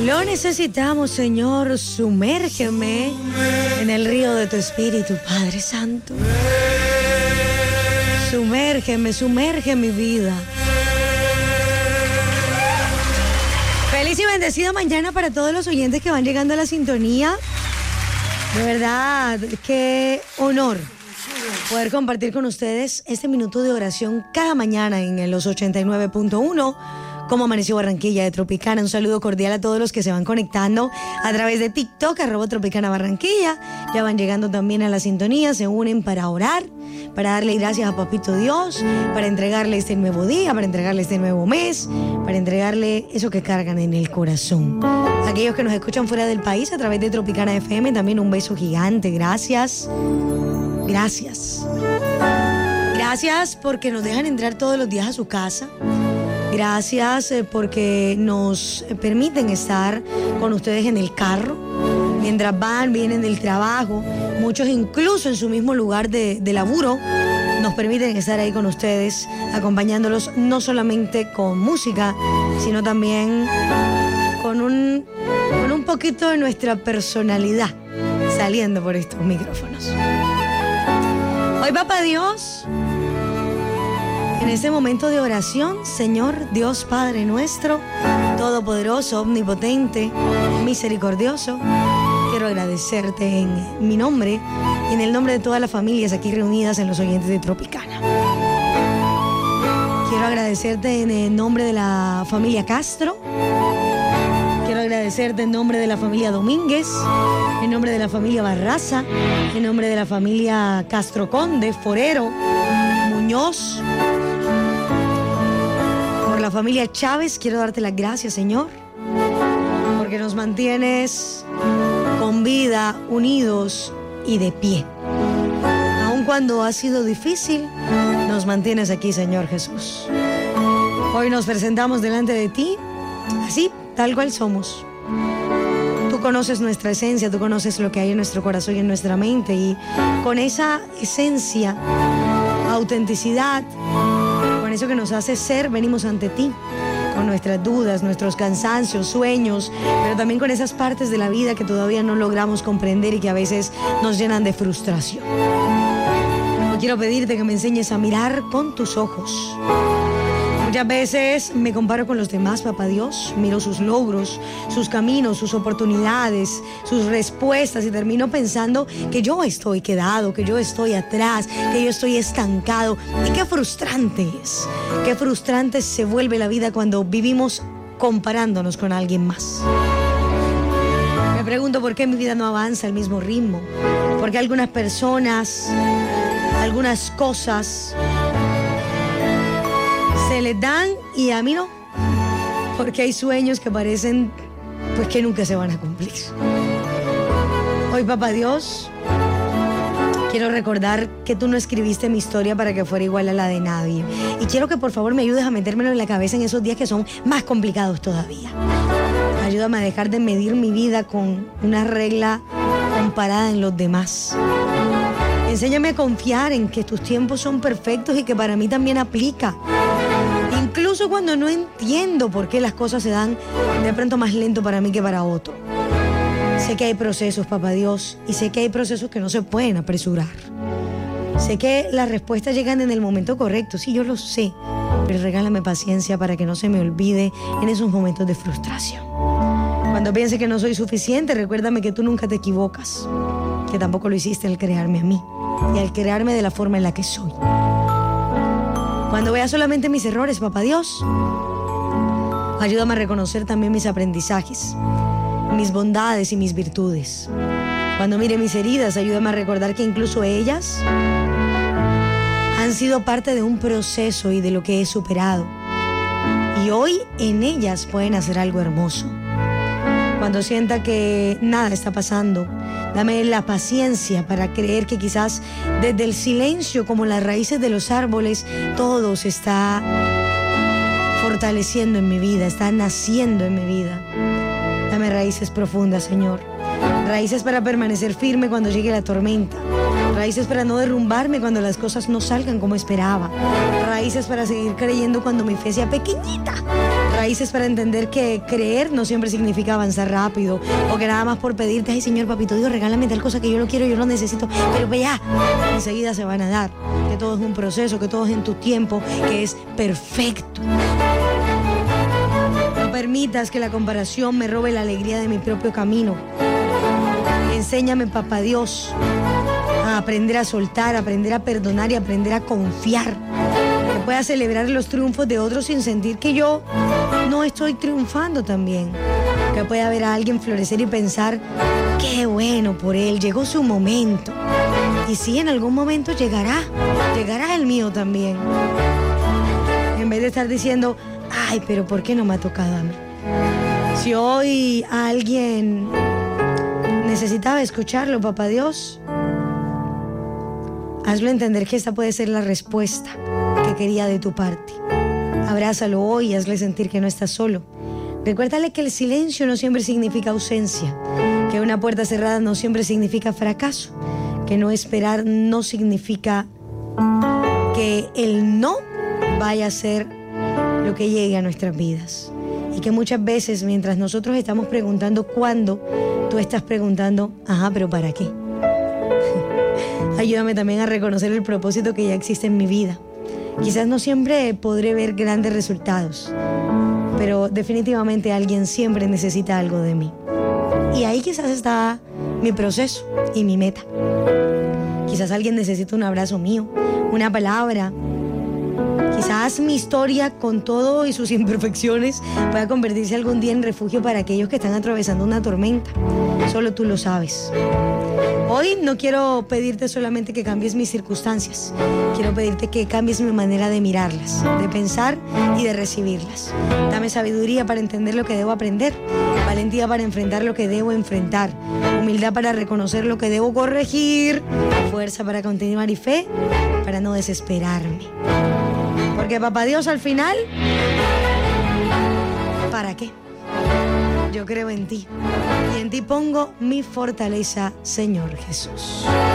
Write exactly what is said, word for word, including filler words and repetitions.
Lo necesitamos, Señor. Sumérgeme en el río de tu Espíritu, Padre Santo. Sumérgeme, sumerge mi vida. Feliz y bendecida mañana para todos los oyentes que van llegando a la sintonía. De verdad, qué honor poder compartir con ustedes este minuto de oración cada mañana en los ochenta y nueve punto uno. Como amaneció Barranquilla de Tropicana. Un saludo cordial a todos los que se van conectando a través de TikTok, arroba Tropicana Barranquilla. Ya van llegando también a la sintonía, se unen para orar, para darle gracias a Papito Dios, para entregarle este nuevo día, para entregarle este nuevo mes, para entregarle eso que cargan en el corazón. Aquellos que nos escuchan fuera del país a través de Tropicana F M, también un beso gigante. Gracias. Gracias. Gracias porque nos dejan entrar todos los días a su casa. Gracias eh, porque nos permiten estar con ustedes en el carro, mientras van, vienen del trabajo. Muchos incluso en su mismo lugar de, de laburo nos permiten estar ahí con ustedes, acompañándolos no solamente con música, sino también con un, con un poquito de nuestra personalidad saliendo por estos micrófonos. Hoy, Papá Dios, en este momento de oración, Señor Dios Padre nuestro, todopoderoso, omnipotente, misericordioso, quiero agradecerte en mi nombre y en el nombre de todas las familias aquí reunidas en los oyentes de Tropicana. Quiero agradecerte en el nombre de la familia Castro. Quiero agradecerte en nombre de la familia Domínguez, en nombre de la familia Barraza, en nombre de la familia Castro Conde, Forero, Muñoz. Por la familia Chávez, quiero darte las gracias, Señor, porque nos mantienes con vida, unidos y de pie. Aun cuando ha sido difícil, nos mantienes aquí, Señor Jesús. Hoy nos presentamos delante de ti, así, tal cual somos. Tú conoces nuestra esencia, tú conoces lo que hay en nuestro corazón y en nuestra mente, y con esa esencia, autenticidad, con eso que nos hace ser, venimos ante ti, con nuestras dudas, nuestros cansancios, sueños, pero también con esas partes de la vida que todavía no logramos comprender y que a veces nos llenan de frustración. Yo quiero pedirte que me enseñes a mirar con tus ojos. Muchas veces me comparo con los demás, Papá Dios, miro sus logros, sus caminos, sus oportunidades, sus respuestas y termino pensando que yo estoy quedado, que yo estoy atrás, que yo estoy estancado. Y qué frustrante es, qué frustrante se vuelve la vida cuando vivimos comparándonos con alguien más. Me pregunto por qué mi vida no avanza al mismo ritmo, por qué algunas personas, algunas cosas se les dan y a mí no, porque hay sueños que parecen pues que nunca se van a cumplir. Hoy, Papá Dios, quiero recordar que tú no escribiste mi historia para que fuera igual a la de nadie, y quiero que por favor me ayudes a metérmelo en la cabeza en esos días que son más complicados todavía. Ayúdame a dejar de medir mi vida con una regla comparada en los demás. Enséñame a confiar en que tus tiempos son perfectos y que para mí también aplica. Incluso cuando no entiendo por qué las cosas se dan de pronto más lento para mí que para otro. Sé que hay procesos, Papá Dios, y sé que hay procesos que no se pueden apresurar. Sé que las respuestas llegan en el momento correcto, sí, yo lo sé, pero regálame paciencia para que no se me olvide en esos momentos de frustración. Cuando piense que no soy suficiente, recuérdame que tú nunca te equivocas, que tampoco lo hiciste al crearme a mí y al crearme de la forma en la que soy. Cuando vea solamente mis errores, Papá Dios, ayúdame a reconocer también mis aprendizajes, mis bondades y mis virtudes. Cuando mire mis heridas, ayúdame a recordar que incluso ellas han sido parte de un proceso y de lo que he superado. Y hoy en ellas pueden hacer algo hermoso. Cuando sienta que nada está pasando, dame la paciencia para creer que quizás desde el silencio, como las raíces de los árboles, todo se está fortaleciendo en mi vida, está naciendo en mi vida. Dame raíces profundas, Señor. Raíces para permanecer firme cuando llegue la tormenta. Raíces para no derrumbarme cuando las cosas no salgan como esperaba. Raíces para seguir creyendo cuando mi fe sea pequeñita. raíces para entender que creer no siempre significa avanzar rápido, o que nada más por pedirte, ay Señor, papito Dios, regálame tal cosa que yo lo quiero, yo lo necesito, pero pues ya, enseguida se van a dar, que todo es un proceso, que todo es en tu tiempo, que es perfecto. No permitas que la comparación me robe la alegría de mi propio camino. Enséñame, papá Dios, a aprender a soltar, a aprender a perdonar y a aprender a confiar. Que pueda celebrar los triunfos de otros sin sentir que yo no estoy triunfando también. Que pueda ver a alguien florecer y pensar, qué bueno por él, llegó su momento. Y sí, en algún momento llegará, llegará el mío también. En vez de estar diciendo, ay, pero ¿por qué no me ha tocado a mí? Si hoy alguien necesitaba escucharlo, papá Dios, hazlo entender que esta puede ser la respuesta que quería de tu parte. Abrázalo hoy y hazle sentir que no estás solo. Recuérdale que el silencio no siempre significa ausencia, que una puerta cerrada no siempre significa fracaso, que no esperar no significa que el no vaya a ser lo que llegue a nuestras vidas. Y que muchas veces mientras nosotros estamos preguntando cuándo, tú estás preguntando, ajá, pero ¿para qué? Ayúdame también a reconocer el propósito que ya existe en mi vida. Quizás no siempre podré ver grandes resultados, pero definitivamente alguien siempre necesita algo de mí. Y ahí quizás está mi proceso y mi meta. Quizás alguien necesita un abrazo mío, una palabra. Quizás mi historia, con todo y sus imperfecciones, pueda convertirse algún día en refugio para aquellos que están atravesando una tormenta. Solo tú lo sabes. Hoy no quiero pedirte solamente que cambies mis circunstancias. Quiero pedirte que cambies mi manera de mirarlas, de pensar y de recibirlas. Dame sabiduría para entender lo que debo aprender, valentía para enfrentar lo que debo enfrentar, humildad para reconocer lo que debo corregir, fuerza para continuar y fe para no desesperarme. Porque papá Dios, al final, ¿para qué? Yo creo en ti y en ti pongo mi fortaleza, Señor Jesús.